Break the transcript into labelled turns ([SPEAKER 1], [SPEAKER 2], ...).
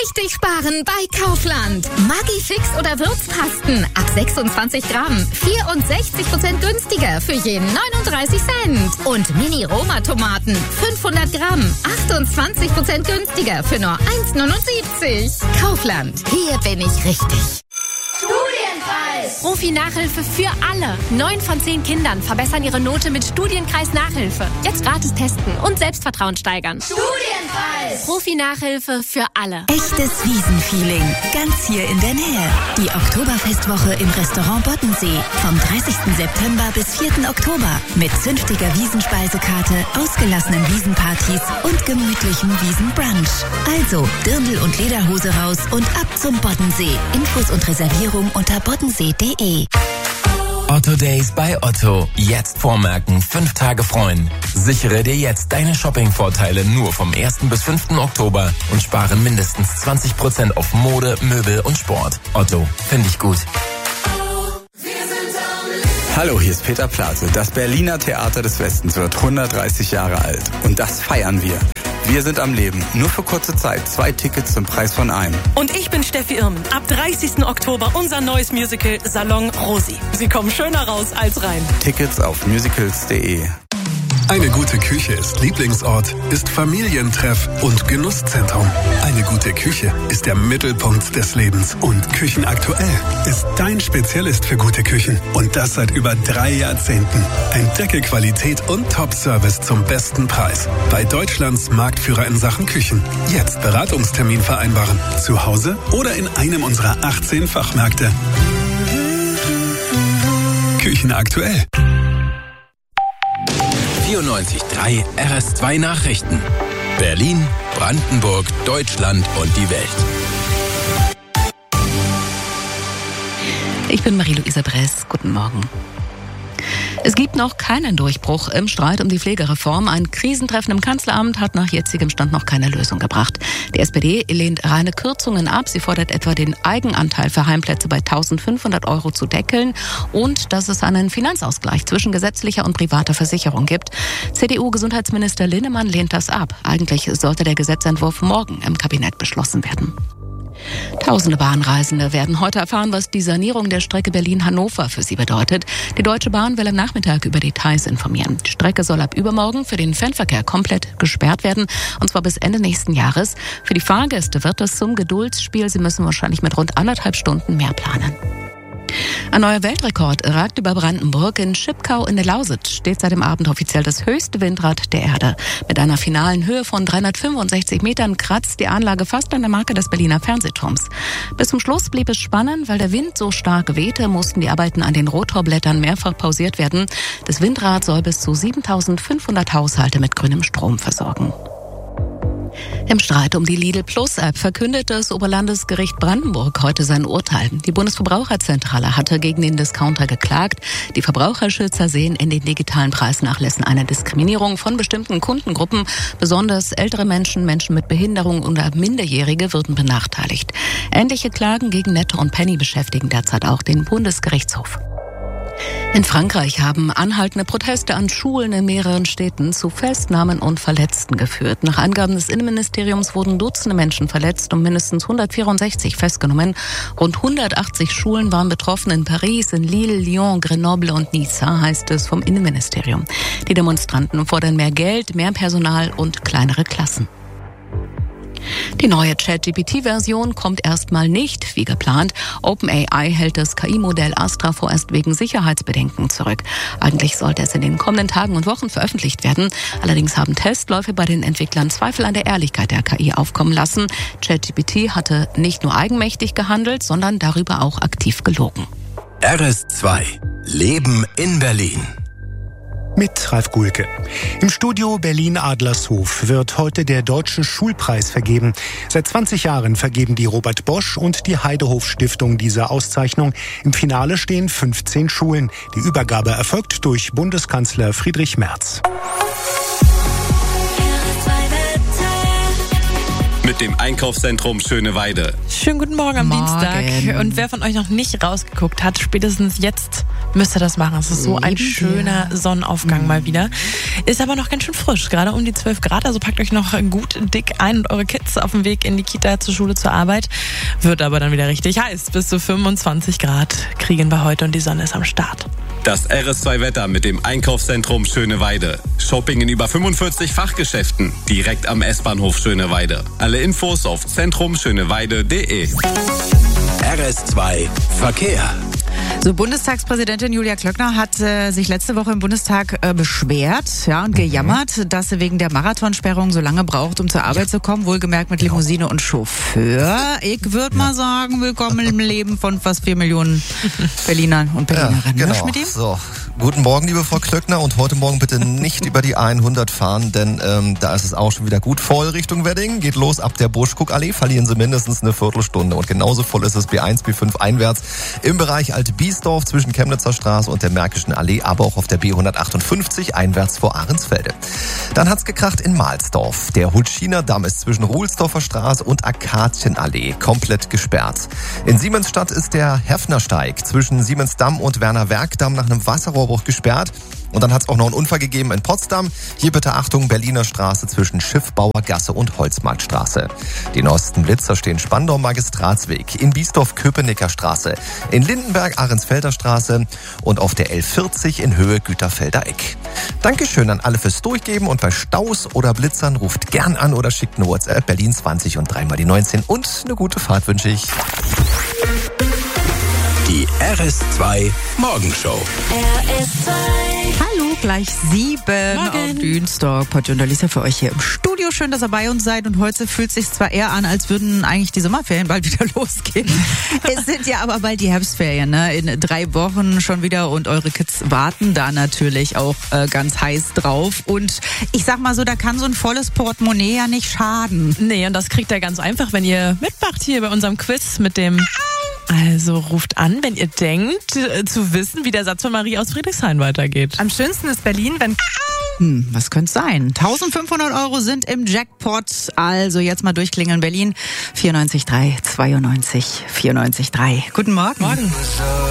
[SPEAKER 1] richtig sparen bei Kaufland. Maggi Fix oder Würzpasten ab 26 Gramm. 64% günstiger für jeden 39 Cent. Und Mini-Roma-Tomaten 500 Gramm. 28% günstiger für nur 1,79. Kaufland, hier bin ich richtig.
[SPEAKER 2] Studienkreis! Profi-Nachhilfe für alle. 9 von 10 Kindern verbessern ihre Note mit Studienkreis-Nachhilfe. Jetzt gratis testen und Selbstvertrauen steigern.
[SPEAKER 1] Studienkreis!
[SPEAKER 2] Profi-Nachhilfe für alle.
[SPEAKER 3] Echtes Wiesenfeeling. Ganz hier in der Nähe. Die Oktoberfestwoche im Restaurant Bottensee. Vom 30. September bis 4. Oktober. Mit zünftiger Wiesenspeisekarte, ausgelassenen Wiesenpartys und gemütlichem Wiesenbrunch. Also Dirndl und Lederhose raus und ab zum Bottensee. Infos und Reservierung unter bottensee.de.
[SPEAKER 4] Otto Days bei Otto. Jetzt vormerken, 5 Tage freuen. Sichere dir jetzt deine Shopping-Vorteile nur vom 1. bis 5. Oktober und spare mindestens 20% auf Mode, Möbel und Sport. Otto, finde ich gut.
[SPEAKER 5] Hallo, hier ist Peter Plate. Das Berliner Theater des Westens wird 130 Jahre alt. Und das feiern wir. Wir sind am Leben. Nur für kurze Zeit. 2 Tickets zum Preis von einem.
[SPEAKER 6] Und ich bin Steffi Irmen. Ab 30. Oktober unser neues Musical Salon Rosi. Sie kommen schöner raus als rein.
[SPEAKER 5] Tickets auf musicals.de.
[SPEAKER 7] Eine gute Küche ist Lieblingsort, ist Familientreff und Genusszentrum. Eine gute Küche ist der Mittelpunkt des Lebens. Und Küchenaktuell ist dein Spezialist für gute Küchen. Und das seit über 3 Jahrzehnten. Entdecke Qualität und Top-Service zum besten Preis. Bei Deutschlands Marktführer in Sachen Küchen. Jetzt Beratungstermin vereinbaren. Zu Hause oder in einem unserer 18 Fachmärkte. Küchenaktuell.
[SPEAKER 4] 94.3 RS2 Nachrichten. Berlin, Brandenburg, Deutschland und die Welt.
[SPEAKER 8] Ich bin Marie-Louise Bress. Guten Morgen. Es gibt noch keinen Durchbruch im Streit um die Pflegereform. Ein Krisentreffen im Kanzleramt hat nach jetzigem Stand noch keine Lösung gebracht. Die SPD lehnt reine Kürzungen ab. Sie fordert etwa, den Eigenanteil für Heimplätze bei 1.500 € zu deckeln und dass es einen Finanzausgleich zwischen gesetzlicher und privater Versicherung gibt. CDU-Gesundheitsminister Linnemann lehnt das ab. Eigentlich sollte der Gesetzentwurf morgen im Kabinett beschlossen werden. Tausende Bahnreisende werden heute erfahren, was die Sanierung der Strecke Berlin-Hannover für sie bedeutet. Die Deutsche Bahn will am Nachmittag über Details informieren. Die Strecke soll ab übermorgen für den Fernverkehr komplett gesperrt werden, und zwar bis Ende nächsten Jahres. Für die Fahrgäste wird es zum Geduldsspiel. Sie müssen wahrscheinlich mit rund 1,5 Stunden mehr planen. Ein neuer Weltrekord ragt über Brandenburg. In Schipkau in der Lausitz steht seit dem Abend offiziell das höchste Windrad der Erde. Mit einer finalen Höhe von 365 Metern kratzt die Anlage fast an der Marke des Berliner Fernsehturms. Bis zum Schluss blieb es spannend, weil der Wind so stark wehte, mussten die Arbeiten an den Rotorblättern mehrfach pausiert werden. Das Windrad soll bis zu 7.500 Haushalte mit grünem Strom versorgen. Im Streit um die Lidl-Plus-App verkündete das Oberlandesgericht Brandenburg heute sein Urteil. Die Bundesverbraucherzentrale hatte gegen den Discounter geklagt. Die Verbraucherschützer sehen in den digitalen Preisnachlässen eine Diskriminierung von bestimmten Kundengruppen. Besonders ältere Menschen, Menschen mit Behinderung oder Minderjährige würden benachteiligt. Ähnliche Klagen gegen Netto und Penny beschäftigen derzeit auch den Bundesgerichtshof. In Frankreich haben anhaltende Proteste an Schulen in mehreren Städten zu Festnahmen und Verletzten geführt. Nach Angaben des Innenministeriums wurden Dutzende Menschen verletzt und mindestens 164 festgenommen. Rund 180 Schulen waren betroffen in Paris, in Lille, Lyon, Grenoble und Nizza, heißt es vom Innenministerium. Die Demonstranten fordern mehr Geld, mehr Personal und kleinere Klassen. Die neue ChatGPT-Version kommt erstmal nicht wie geplant. OpenAI hält das KI-Modell Astra vorerst wegen Sicherheitsbedenken zurück. Eigentlich sollte es in den kommenden Tagen und Wochen veröffentlicht werden. Allerdings haben Testläufe bei den Entwicklern Zweifel an der Ehrlichkeit der KI aufkommen lassen. ChatGPT hatte nicht nur eigenmächtig gehandelt, sondern darüber auch aktiv gelogen.
[SPEAKER 4] RS2 Leben in Berlin.
[SPEAKER 9] Mit Ralf Gulke. Im Studio Berlin-Adlershof wird heute der Deutsche Schulpreis vergeben. Seit 20 Jahren vergeben die Robert Bosch und die Heidehof-Stiftung diese Auszeichnung. Im Finale stehen 15 Schulen. Die Übergabe erfolgt durch Bundeskanzler Friedrich Merz.
[SPEAKER 4] Mit
[SPEAKER 10] dem Einkaufszentrum Schöneweide.
[SPEAKER 6] Schönen guten Morgen am Dienstag. Und wer von euch noch nicht rausgeguckt hat, spätestens jetzt müsst ihr das machen. Es ist so ein schöner Sonnenaufgang mal wieder. Ist aber noch ganz schön frisch, gerade um die 12 Grad. Also packt euch noch gut dick ein und eure Kids auf dem Weg in die Kita, zur Schule, zur Arbeit. Wird aber dann wieder richtig heiß. Bis zu 25 Grad kriegen wir heute und die Sonne ist am Start.
[SPEAKER 10] Das RS2-Wetter mit dem Einkaufszentrum Schöneweide. Shopping in über 45 Fachgeschäften. Direkt am S-Bahnhof Schöneweide. Alle Infos auf zentrumschöneweide.de.
[SPEAKER 11] RS2 Verkehr.
[SPEAKER 12] So, Bundestagspräsidentin Julia Klöckner hat sich letzte Woche im Bundestag beschwert und gejammert, dass sie wegen der Marathonsperrung so lange braucht, um zur Arbeit zu kommen. Wohlgemerkt mit Limousine und Chauffeur. Ich würde mal sagen, willkommen im Leben von fast 4 Millionen Berlinern und Berlinerinnen.
[SPEAKER 13] Ja, genau. So, guten Morgen, liebe Frau Klöckner. Und heute Morgen bitte nicht über die 100 fahren, denn da ist es auch schon wieder gut voll Richtung Wedding. Geht los ab der Buschkuckallee, verlieren Sie mindestens eine Viertelstunde. Und genauso voll ist es B1, B5 einwärts im Bereich Alte Biesdorf zwischen Chemnitzer Straße und der Märkischen Allee, aber auch auf der B158 einwärts vor Ahrensfelde. Dann hat's gekracht in Mahlsdorf. Der Hulschiner Damm ist zwischen Ruhlsdorfer Straße und Akazienallee komplett gesperrt. In Siemensstadt ist der Heffnersteig zwischen Siemensdamm und Werner-Werkdamm nach einem Wasserrohrbruch gesperrt. Und dann hat es auch noch einen Unfall gegeben in Potsdam. Hier bitte Achtung, Berliner Straße zwischen Schiffbauergasse und Holzmarktstraße. Die neuesten Blitzer stehen Spandau Magistratsweg, in Biesdorf Köpenicker Straße, in Lindenberg Ahrensfelder Straße und auf der L40 in Höhe Güterfelder Eck. Dankeschön an alle fürs Durchgeben und bei Staus oder Blitzern ruft gern an oder schickt eine WhatsApp Berlin 20 und 3 mal die 19 und eine gute Fahrt wünsche ich.
[SPEAKER 11] Die RS2 Morgenshow.
[SPEAKER 12] RS2. Hallo, gleich 7 am Dienstag. Potti und Alicia für euch hier im Studio. Schön, dass ihr bei uns seid. Und heute fühlt es sich zwar eher an, als würden eigentlich die Sommerferien bald wieder losgehen. Es sind ja aber bald die Herbstferien, ne? In 3 Wochen schon wieder. Und eure Kids warten da natürlich auch ganz heiß drauf. Und ich sag mal so, da kann so ein volles Portemonnaie ja nicht schaden.
[SPEAKER 6] Nee, und das kriegt ihr ganz einfach, wenn ihr mitmacht hier bei unserem Quiz mit dem... Also ruft an, wenn ihr denkt, zu wissen, wie der Satz von Marie aus Friedrichshain weitergeht.
[SPEAKER 12] Am schönsten ist Berlin, wenn... was könnte es sein? 1.500 € sind im Jackpot. Also jetzt mal durchklingeln. Berlin 94.3, 92, 94.3. Guten Morgen.
[SPEAKER 6] Morgen.